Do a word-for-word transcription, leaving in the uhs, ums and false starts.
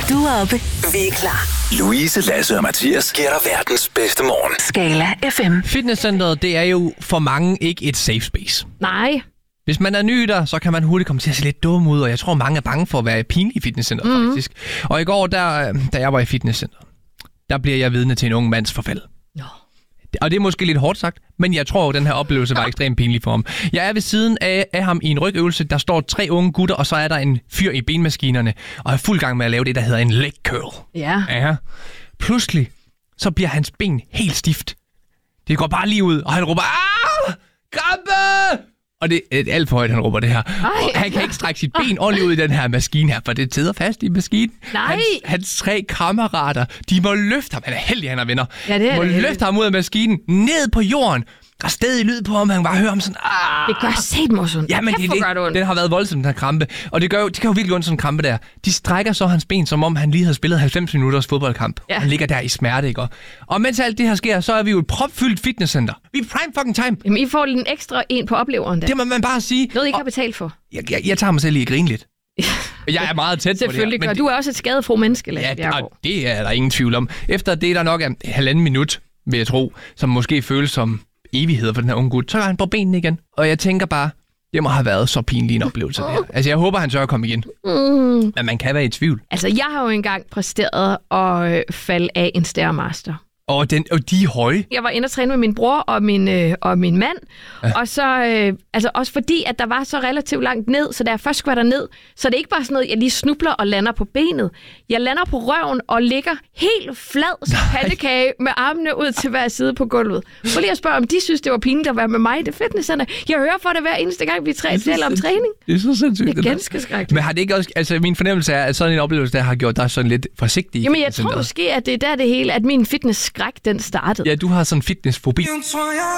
Du er oppe. Vi er klar. Louise, Lasse og Mathias giver dig verdens bedste morgen. Skala F M. Fitnesscenteret, det er jo for mange ikke et safe space. Nej. Hvis man er ny der, så kan man hurtigt komme til at se lidt dum ud, og jeg tror, mange er bange for at være pinlig i fitnesscenteret, mm-hmm. faktisk. Og i går, der, da jeg var i fitnesscenteret, der bliver jeg vidne til en ung mands forfald. Nå. Og det er måske lidt hårdt sagt, men jeg tror, at den her oplevelse var ekstremt pinlig for ham. Jeg er ved siden af, af ham i en rygøvelse. Der står tre unge gutter, og så er der en fyr i benmaskinerne, og er fuld gang med at lave det, der hedder en leg curl. Ja. Ja. Pludselig, så bliver hans ben helt stift. Det går bare lige ud, og han råber, ah! Krampe! Og det er alt for højt, han råber det her. Og han kan ikke strække sit ben ordentligt ud i den her maskine her, for det sidder fast i maskinen. Nej. Hans, hans tre kammerater, de må løfte ham. Han er heldig, han har venner. Ja, det er må det løfte heldig. ham ud af maskinen, ned på jorden. Der er stadig lyd på ham, han kan bare høre ham sådan, ah! Det gør satme også ondt. Ja, men det, det, den har været voldsomt, den her krampe. Og det gør jo, det kan jo virkelig ondt, sådan en krampe der. De strækker så hans ben, som om han lige havde spillet halvfems minutters fodboldkamp. Ja. Han ligger der i smerte, ikke? Og mens alt det her sker, så er vi jo et propfyldt fitnesscenter. Vi er prime fucking time. Jamen, I får en ekstra en på opleveren der. Det må man bare sige. Noget, I ikke Og har betalt for. jeg, jeg, jeg tager mig selv i at grine lidt. Jeg er meget tæt på det her. Selvfølgelig gør. Du er også et skadefro menneske, Lasse Ja, Bjerregaard. og det er der ingen tvivl om. Efter det, der nok er halvanden minut, vil jeg tro, som måske føles som evigheder for den her unge gut, så er han på benene igen. Og jeg tænker bare, det må have været så pinlig en oplevelse, det her. Altså, jeg håber, han så at komme igen. Mm. Men man kan være i tvivl. Altså, jeg har jo engang præsteret at øh, falde af en Stairmaster. Og, den, og de er høje. Jeg var inde og træne med min bror og min, øh, og min mand, ja. Og så øh, altså også fordi, at der var så relativt langt ned, så da jeg først skulle være derned, så det er ikke bare sådan noget, jeg lige snubler og lander på benet. Jeg lander på røven og ligger helt flad som pandekage med armene ud til hver side på gulvet. For lige at spørge, om de synes, det var pinligt at være med mig i det fitnesscenter. Jeg hører for det hver eneste gang, vi træ- taler om træning. Det er så sindssygt. Det er ganske skrækkeligt. Men har det ikke også... Altså, min fornemmelse er, at sådan en oplevelse, der har gjort dig sådan lidt forsigtig. Jamen, jeg tror måske, at det er der det hele, at min fitnessskræk, den startede. Ja, du har sådan en fitnessfobi.